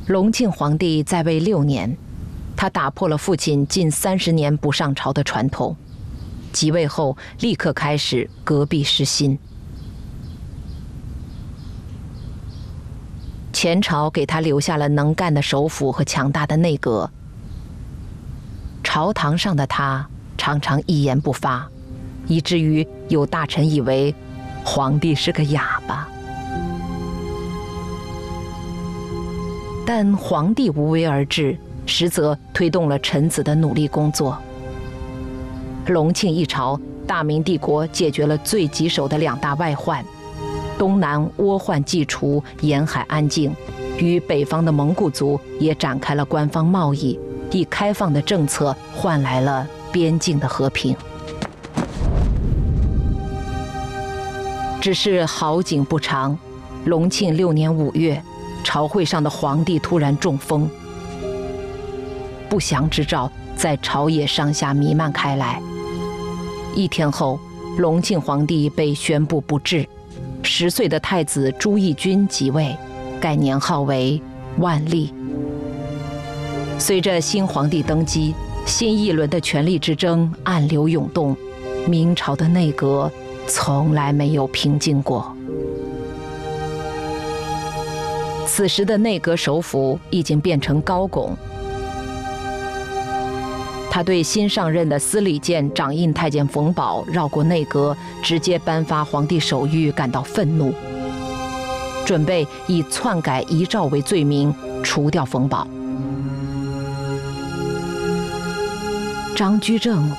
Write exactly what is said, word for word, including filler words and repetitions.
隆庆皇帝在位六年，他打破了父亲近三十年不上朝的传统，即位后立刻开始革弊施新。前朝给他留下了能干的首辅和强大的内阁，朝堂上的他常常一言不发，以至于有大臣以为皇帝是个哑巴。但皇帝无为而治，实则推动了臣子的努力工作。隆庆一朝，大明帝国解决了最棘手的两大外患。东南倭患既除，沿海安静，与北方的蒙古族也展开了官方贸易，以开放的政策换来了边境的和平。只是好景不长，隆庆六年五月，朝会上的皇帝突然中风，不祥之兆在朝野上下弥漫开来。一天后，隆庆皇帝被宣布不治。十岁的太子朱翊钧即位，改年号为万历。随着新皇帝登基，新一轮的权力之争暗流涌动，明朝的内阁从来没有平静过。此时的内阁首辅已经变成高拱，他对新上任的司礼监掌印太监冯保绕过内阁，直接颁发皇帝手谕感到愤怒，准备以篡改遗诏为罪名除掉冯保。张居正